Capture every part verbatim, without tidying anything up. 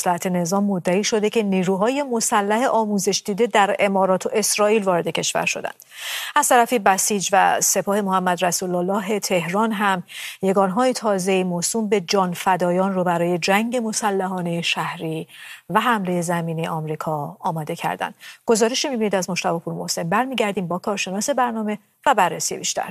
مصلحت نظام مدعی شده که نیروهای مسلح آموزش دیده در امارات و اسرائیل وارد کشور شدند. از طرفی بسیج و سپاه محمد رسول الله تهران هم یگانهای تازه موسوم به جانفدایان رو برای جنگ مسلحانه شهری و حمله زمینی آمریکا آماده کردند. گزارش می‌بینید از مجتبی پور محسن. برمیگردیم با کارشناس برنامه و بررسی بیشتر.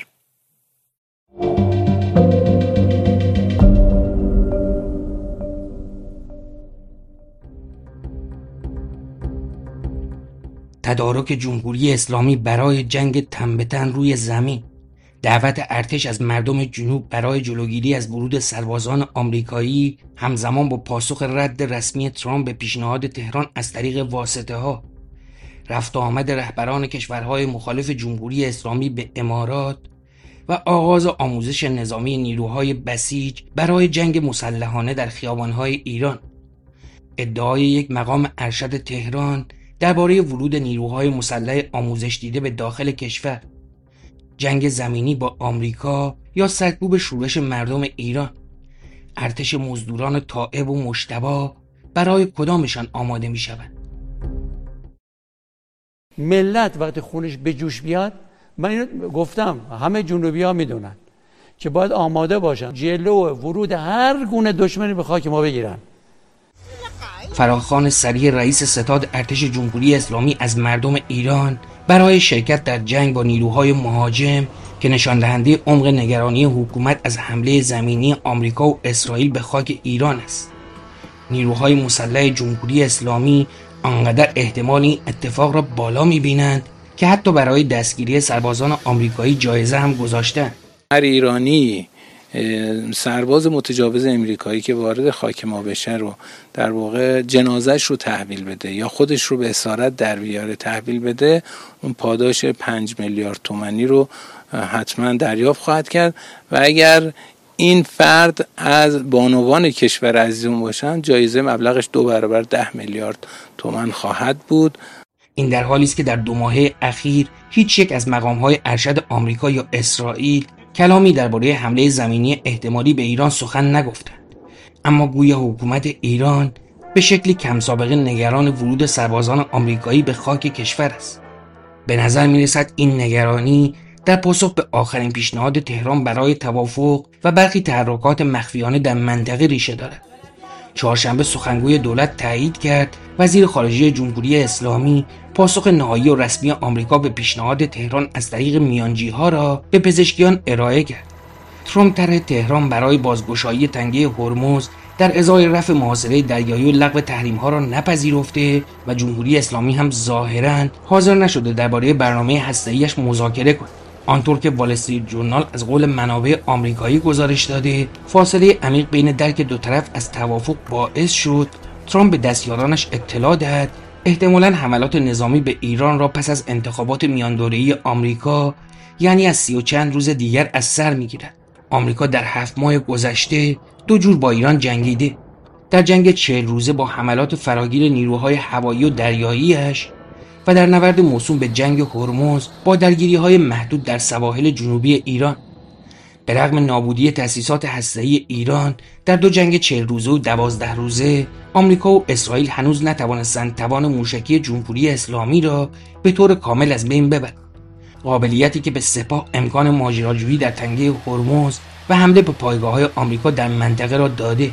تدارک جمهوری اسلامی برای جنگ تن به تن روی زمین، دعوت ارتش از مردم جنوب برای جلوگیری از ورود سربازان آمریکایی همزمان با پاسخ رد رسمی ترامپ به پیشنهاد تهران از طریق واسطه ها، رفت و آمد رهبران کشورهای مخالف جمهوری اسلامی به امارات و آغاز آموزش نظامی نیروهای بسیج برای جنگ مسلحانه در خیابانهای ایران، ادعای یک مقام ارشد تهران درباره ورود نیروهای مسلح آموزش دیده به داخل کشور، جنگ زمینی با آمریکا یا سرکوب شورش مردم ایران، ارتش مزدوران تائب و مجتبی برای کدامشان آماده می شوند؟ ملت وقتی خونش به جوش بیاد، من اینو گفتم همه جنوبی ها می دونن که باید آماده باشن جلو ورود هر گونه دشمنی به خاک ما بگیرن. فراخوان سریع رئیس ستاد ارتش جمهوری اسلامی از مردم ایران برای شرکت در جنگ با نیروهای مهاجم که نشان دهنده عمق نگرانی حکومت از حمله زمینی آمریکا و اسرائیل به خاک ایران است. نیروهای مسلح جمهوری اسلامی آنقدر احتمال این اتفاق را بالا می‌بینند که حتی برای دستگیری سربازان آمریکایی جایزه هم گذاشتند. هر ایرانی سرباز متجاوز امریکایی که وارد خاک ما بشه رو در واقع جنازش رو تحویل بده یا خودش رو به اسارت در بیاره تحویل بده، اون پاداش پنج میلیارد تومانی رو حتما دریافت خواهد کرد و اگر این فرد از بانوان کشور عزیزمون باشن جایزه مبلغش دو برابر ده میلیارد تومان خواهد بود. این در حالی است که در دو ماهه اخیر هیچ یک از مقام‌های ارشد آمریکا یا اسرائیل کلامی درباره حمله زمینی احتمالی به ایران سخن نگفتند، اما گویا حکومت ایران به شکلی کم سابقه نگران ورود سربازان آمریکایی به خاک کشور است. به نظر می رسد این نگرانی در پاسخ به آخرین پیشنهاد تهران برای توافق و برخی تحرکات مخفیانه در منطقه ریشه دارد. چهارشنبه سخنگوی دولت تایید کرد وزیر خارجه جمهوری اسلامی پاسخ نهایی و رسمی آمریکا به پیشنهاد تهران از طریق میانجی‌ها را به پزشکیان ارائه کرد. ترامپ طرح تهران برای بازگشایی تنگه هرمز در ازای رفع محاصره دریایی و لغو تحریم‌ها را نپذیرفته و جمهوری اسلامی هم ظاهراً حاضر نشده درباره برنامه هسته‌ایش مذاکره کند. آنطور که وال استریت ژورنال از قول منابع آمریکایی گزارش داده، فاصله عمیق بین درک دو طرف از توافق باعث شد ترامپ به دستیارانش اطلاع دهد احتمالاً حملات نظامی به ایران را پس از انتخابات میاندوره‌ای آمریکا، یعنی از سی و چند روز دیگر از سر می‌گیرد. آمریکا در هفت ماه گذشته دو جور با ایران جنگیده. در جنگ چهل روزه با حملات فراگیر نیروهای هوایی و دریایی‌اش و در نبرد موسوم به جنگ هرمز با درگیری‌های محدود در سواحل جنوبی ایران. به رغم نابودی تأسیسات هسته‌ای ایران در دو جنگ چهل روزه و دوازده روزه، آمریکا و اسرائیل هنوز نتوانستند توان موشکی جمهوری اسلامی را به طور کامل از بین ببرند. قابلیتی که به سپاه امکان ماجراجویی در تنگه هرمز و حمله به پایگاه‌های آمریکا در منطقه را داده.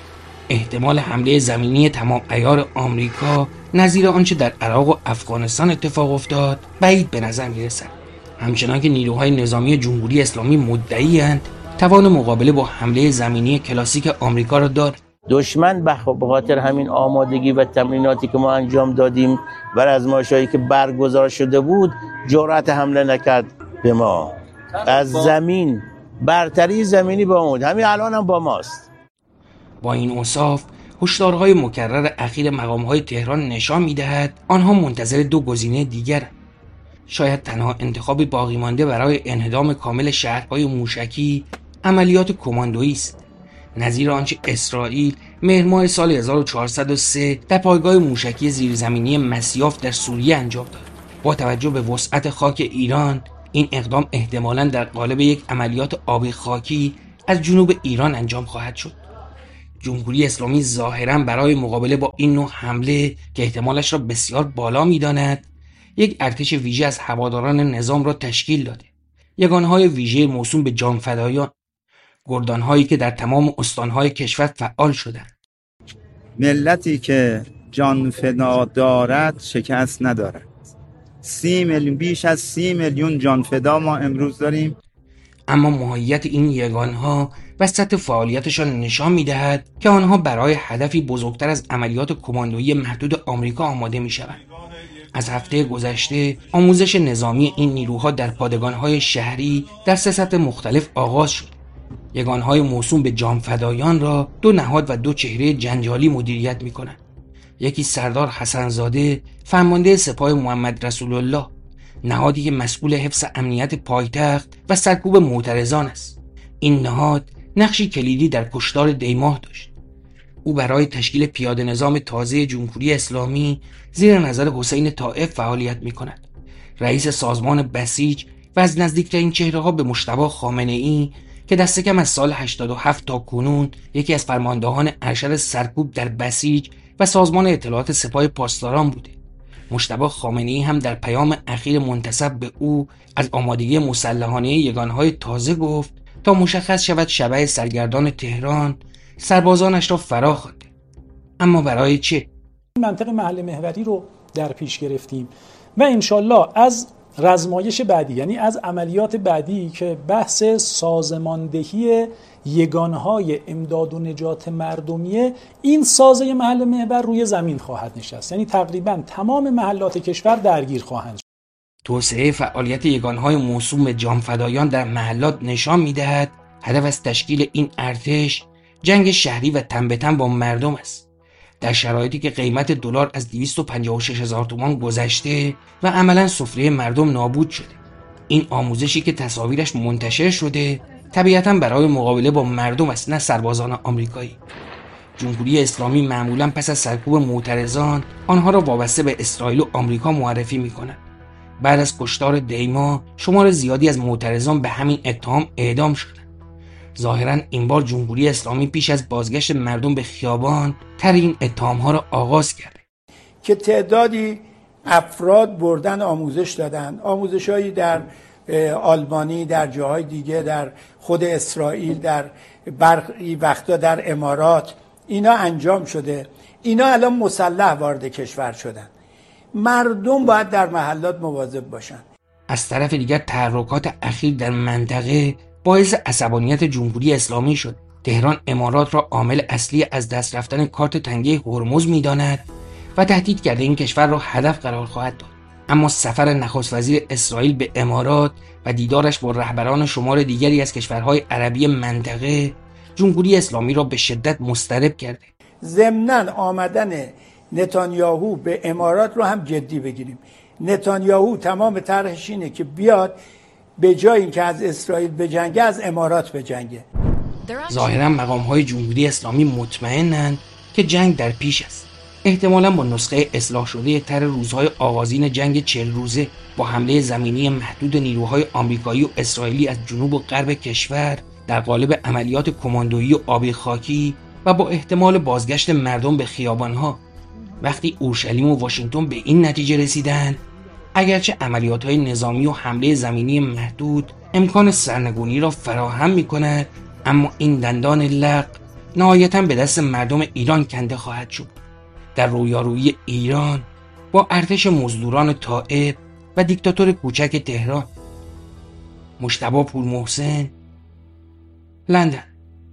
احتمال حمله زمینی تمام عیار آمریکا نظیر آنچه در عراق و افغانستان اتفاق افتاد بعید به نظر می‌رسد. همچنان که نیروهای نظامی جمهوری اسلامی مدعی‌اند توان مقابله با حمله زمینی کلاسیک آمریکا را دارد. دشمن به خاطر همین آمادگی و تمریناتی که ما انجام دادیم و آزمایش‌هایی که برگزار شده بود جرأت حمله نکرد به ما. از زمین برتری زمینی با اون همین الان هم با ماست. با این اوصاف هشدارهای مکرر اخیر مقام‌های تهران نشان می‌دهد آنها منتظر دو گزینه دیگر. شاید تنها انتخاب باقی مانده برای انهدام کامل شهرهای موشکی عملیات کماندویی است، نظیر آنچه اسرائیل مهر ماه سال هزار و چهارصد و سه در پایگاه موشکی زیرزمینی مسیاف در سوریه انجام داد. با توجه به وسعت خاک ایران، این اقدام احتمالاً در قالب یک عملیات آبی خاکی از جنوب ایران انجام خواهد شد. جمهوری اسلامی ظاهراً برای مقابله با این نوع حمله که احتمالش را بسیار بالا می‌داند، یک ارتش ویژه از هواداران نظام را تشکیل داده. یگانهای ویژه موسوم به جانفدایان، گردانهایی که در تمام استانهای کشور فعال شدند. ملتی که جانفدا دارد شکست ندارد. سی میلیون بیش از سی میلیون جانفدا ما امروز داریم. اما ماهیت این یگانها و سطح فعالیتشان نشان می‌دهد که آنها برای هدفی بزرگتر از عملیات کماندویی محدود آمریکا آماده می‌شوند. از هفته گذشته آموزش نظامی این نیروها در پادگان‌های شهری در سه سطح مختلف آغاز شد. یگانهای موسوم به جانفدایان را دو نهاد و دو چهره جنجالی مدیریت می‌کنند. یکی سردار حسن‌زاده، فرمانده سپاه محمد رسول الله، نهادی که مسئول حفظ امنیت پایتخت و سرکوب معترضان است. این نهاد نقشی کلیدی در کشتار دیماه داشت. او برای تشکیل پیاده نظام تازه جمهوری اسلامی زیر نظر حسین طائف فعالیت می‌کند. رئیس سازمان بسیج و از نزدیکترین چهره‌ها به مجتبی خامنه‌ای که دست کم از سال هشتاد و هفت تا کنون یکی از فرماندهان ارشد سرکوب در بسیج و سازمان اطلاعات سپاه پاسداران بوده. مجتبی خامنه‌ای هم در پیام اخیر منتسب به او از آمادگی مسلحانه یگانهای تازه گفت تا مشخص شود شبح سرگردان تهران سربازانش را فرا خوانده. اما برای چه؟ منطق محل محوری رو در پیش گرفتیم و انشالله از رزمایش بعدی، یعنی از عملیات بعدی که بحث سازماندهی یگانهای امداد و نجات مردمیه، این سازه محل محور روی زمین خواهد نشست. یعنی تقریبا تمام محلات کشور درگیر خواهند شد. توسعه فعالیت یگانهای موسوم به جانفدایان در محلات نشان می‌دهد هدف از تشکیل این ارتش جنگ شهری و تن به تن با مردم است. در شرایطی که قیمت دلار از دویست و پنجاه و شش هزار تومان گذشته و عملاً سفره مردم نابود شده، این آموزشی که تصاویرش منتشر شده طبیعتاً برای مقابله با مردم است، نه سربازان آمریکایی. جمهوری اسلامی معمولاً پس از سرکوب معترضان آنها را وابسته به اسرائیل و آمریکا معرفی می‌کند. بعد از کشتار دیما شمار زیادی از معترضان به همین اتهام اعدام شدند. ظاهراً این بار جمهوری اسلامی پیش از بازگشت مردم به خیابان تر این اتهام‌ها را آغاز کرده که تعدادی افراد بردن آموزش دادن، آموزش‌هایی در آلمانی، در جاهای دیگه، در خود اسرائیل، در برخی وقتا در امارات، اینا انجام شده. اینا الان مسلح وارد کشور شدن. مردم باید در محلات مواظب باشن. از طرف دیگر تحرکات اخیر در منطقه باعث عصبانیت جمهوری اسلامی شد. تهران امارات را عامل اصلی از دست رفتن کارت تنگه هرمز می‌داند و تهدید کرده این کشور را هدف قرار خواهد داد. اما سفر نخست وزیر اسرائیل به امارات و دیدارش با رهبران شمار دیگری از کشورهای عربی منطقه جمهوری اسلامی را به شدت مضطرب کرده. ضمناً آمدن نتانیاهو به امارات رو هم جدی بگیریم. نتانیاهو تمام طرحش اینه که بیاد به جای اینکه از اسرائیل بجنگه از امارات بجنگه. ظاهراً مقام‌های جمهوری اسلامی مطمئنند که جنگ در پیش است. احتمالاً با نسخه اصلاح شده طرح روزهای آغازین جنگ چهل روزه با حمله زمینی محدود نیروهای آمریکایی و اسرائیلی از جنوب و غرب کشور در قالب عملیات کماندویی و آبی خاکی و با احتمال بازگشت مردم به خیابانها. وقتی اورشلیم و واشنگتن به این نتیجه رسیدند اگرچه عملیات‌های نظامی و حمله زمینی محدود امکان سرنگونی را فراهم می‌کند، اما این دندان لق نهایتاً به دست مردم ایران کنده خواهد شد. در رویارویی ایران با ارتش مزدوران طائف و دیکتاتور کوچک تهران. مجتبی پورمحسن، لندن.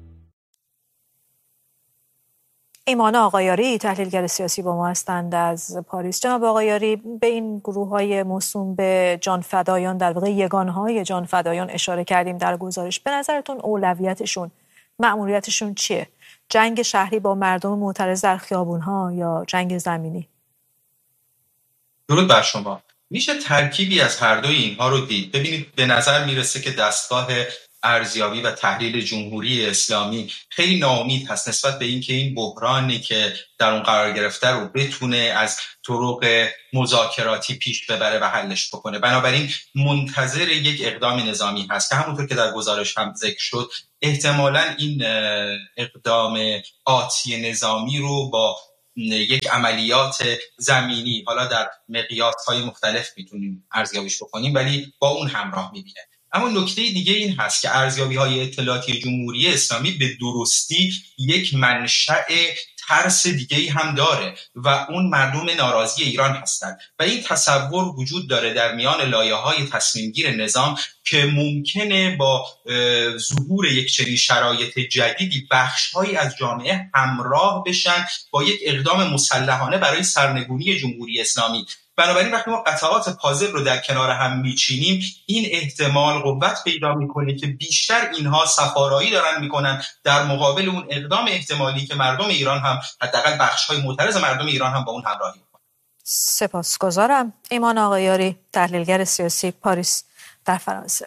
ایمان آقایاری تحلیلگر سیاسی با ما هستند از پاریس. جناب آقایاری، به این گروه‌های موسوم به جانفدایان، در واقع یگانهای جانفدایان اشاره کردیم در گزارش. به نظرتون اولویتشون، مأموریتشون چیه؟ جنگ شهری با مردم معترض در خیابون‌ها یا جنگ زمینی؟ درود بر شما. میشه ترکیبی از هر دوی اینها رو دید. ببینید به نظر میرسه که دستگاه ارزیابی و تحلیل جمهوری اسلامی خیلی ناامید هست نسبت به اینکه این بحرانی که در اون قرار گرفته رو بتونه از طرق مذاکراتی پیش ببره و حلش بکنه. بنابراین منتظر یک اقدام نظامی هست که همونطور که در گزارش هم ذکر شد احتمالاً این اقدام آتی نظامی رو با یک عملیات زمینی، حالا در مقیاس‌های مختلف میتونیم ارزیابیش بکنیم، ولی با اون همراه میبینه. اما نکته دیگه این هست که ارزیابی‌های اطلاعاتی جمهوری اسلامی به درستی یک منشأ ترس دیگه‌ای هم داره و اون مردم ناراضی ایران هستند و این تصور وجود داره در میان لایه‌های تصمیمگیر نظام که ممکنه با ظهور یک چنین شرایط جدیدی بخش‌هایی از جامعه همراه بشن با یک اقدام مسلحانه برای سرنگونی جمهوری اسلامی. بنابراین وقتی ما قطعات پازل رو در کنار هم میچینیم این احتمال قوت پیدا میکنه که بیشتر اینها سفارایی دارن میکنن در مقابل اون اقدام احتمالی که مردم ایران هم حداقل بخش‌های معترض مردم ایران هم با اون همراهی میکنن. سپاسگزارم. ایمان آقایاری، تحلیلگر سیاسی، پاریس در فرانسه.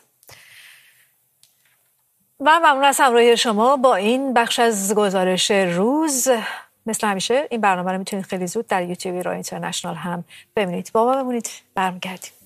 و ممنون از همراهی شما با این بخش از گزارش روز. مثل همیشه این برنامه رو میتونید خیلی زود در یوتیوب ایران اینترنشنال هم ببینید. با ما بمونید، برمیگردیم.